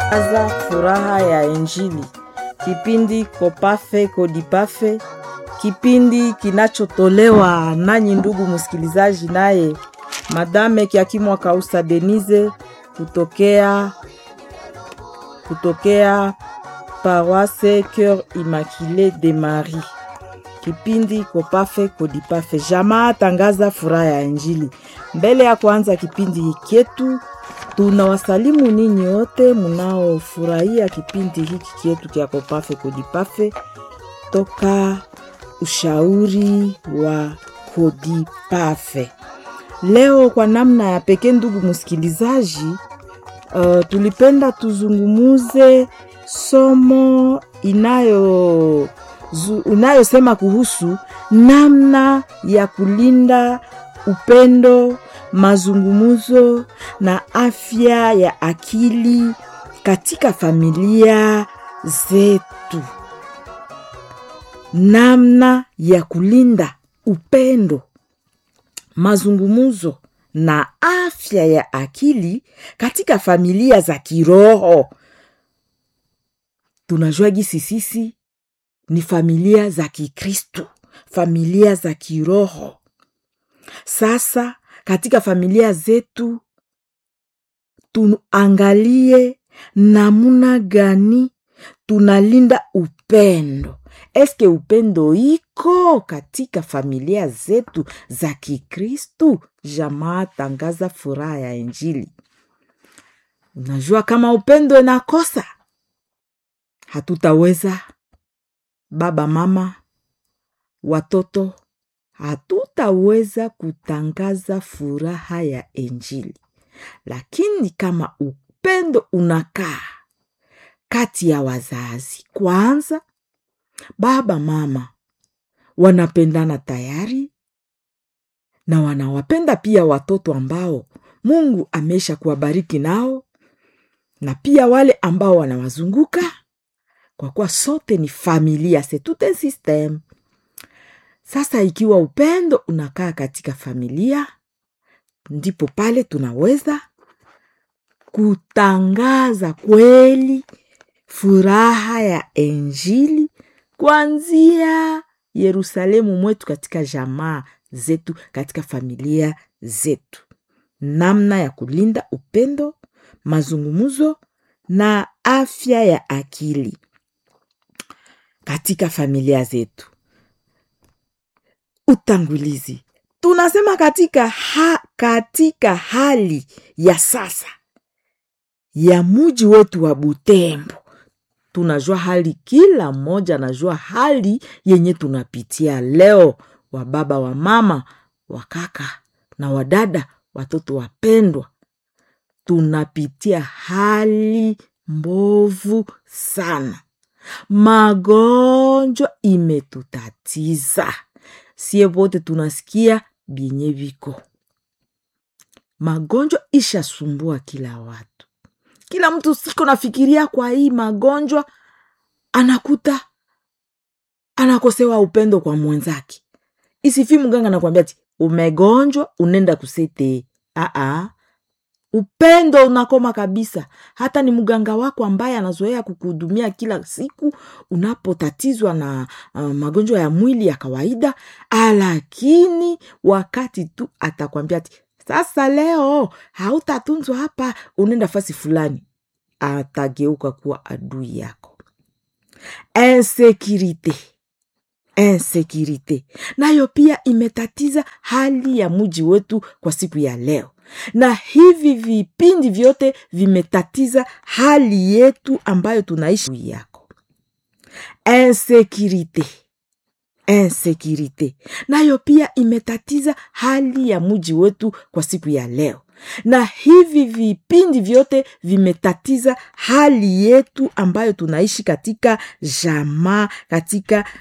Aza furaha ya Injili. Kipindi Kopafe Kodipafe, kipindi kinachotolewa nanyi ndugu msikilizaji, naye Madame Kiakimwa Kausa Denise kutokea Paroisse Cœur Immaculé de Marie. Kipindi Kopafe Kodipafe, jamaa tangaza furaha ya Injili. Mbele ya kuanza kipindi hiki tunawasalimu ninyi wote mnaofurahia kipindi hiki kietu kia Kopafe Kodipafe toka ushauri wa Kodipafe. Leo kwa namna ya pekee ndugu msikilizaji, tulipenda tuzungumuze somo inayosema kuhusu namna ya kulinda upendo, mazungumuzo na afya ya akili katika familia zetu. Namna ya kulinda upendo, mazungumuzo na afya ya akili katika familia za kiroho. Tunajua gisi sisi ni familia za Kikristo, familia za kiroho. Sasa katika familia zetu tuangalie namuna gani tunalinda upendo. Eske upendo iko katika familia zetu za Kikristo? Jamaa tangaza furaha ya Injili. Unajua kama upendo inakosa, hatutaweza, baba, mama, watoto, hatutaweza kutangaza furaha ya Injili. Lakini kama upendo unakaa kati ya wazazi, kwanza baba mama wanapendana tayari na wanawapenda pia watoto ambao Mungu amesha kuwabariki nao, na pia wale ambao wanawazunguka, kwa kuwa sote ni familia, c'est tout un système. Sasa ikiwa upendo unakaa katika familia, ndipo pale tunaweza kutangaza kweli furaha ya Injili kuanzia Yerusalemu mwetu, katika jamaa zetu, katika familia zetu. Namna ya kulinda upendo, mazungumuzo na afya ya akili katika familia zetu. Utangulizi. Tunasema katika hali ya sasa ya muji wetu wa Butembo, tunajua hali, kila mmoja anajua hali yenye tunapitia leo, wa baba, wa mama, wa kaka na wadada, watoto wapendwa. Tunapitia hali mbovu sana. Magonjwa imetutatiza. Sie wote tunasikia binye viko. Magonjwa ishasumbua kila watu. Kila mtu siko nafikiria kwa hii magonjwa, anakuta anakosewa upendo kwa mwenzake. Isifi mganga nakwambia ati umegonjwa unenda kusete. Upendo unakoma kabisa. Hata ni mganga wako ambaye anazoea kukuhudumia kila siku unapotatizwa na magonjwa ya mwili ya kawaida, lakini wakati tu atakwambia ati sasa leo hautatunzwa hapa, unenda fasi fulani, atageuka kuwa adui yako. Insécurité nayo pia imetatiza hali ya muji wetu kwa siku ya leo. Na hivi vipindi vyote vimetatiza hali yetu ambayo tunaishi yako. Insécurité nayo pia imetatiza hali ya muji wetu kwa siku ya leo. Na hivi vipindi vyote vimetatiza hali yetu ambayo tunaishi katika jamaa, katika